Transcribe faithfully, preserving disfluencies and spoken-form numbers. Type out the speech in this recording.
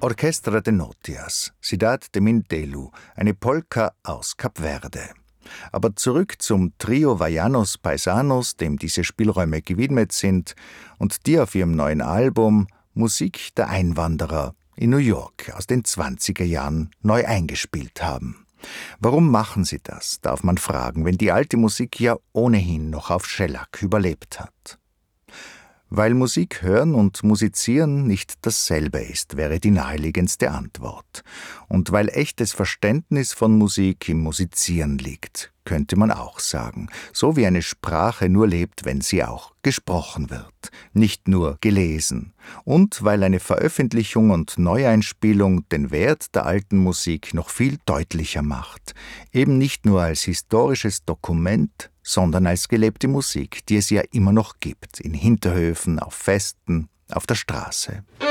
Orchestra de Notias, Cidade de Mindelo, eine Polka aus Kap Verde. Aber zurück zum Trio Vaianos Paisanos, dem diese Spielräume gewidmet sind und die auf ihrem neuen Album Musik der Einwanderer in New York aus den zwanziger Jahren neu eingespielt haben. Warum machen sie das, darf man fragen, wenn die alte Musik ja ohnehin noch auf Schellack überlebt hat. Weil Musik hören und musizieren nicht dasselbe ist, wäre die naheliegendste Antwort. Und weil echtes Verständnis von Musik im Musizieren liegt, könnte man auch sagen. So wie eine Sprache nur lebt, wenn sie auch gesprochen wird, nicht nur gelesen. Und weil eine Veröffentlichung und Neueinspielung den Wert der alten Musik noch viel deutlicher macht. Eben nicht nur als historisches Dokument, sondern als gelebte Musik, die es ja immer noch gibt, in Hinterhöfen, auf Festen, auf der Straße.